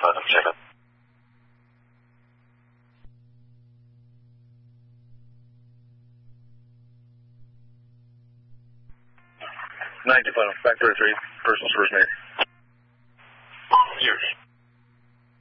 check it. Back 33, person's first name. Years.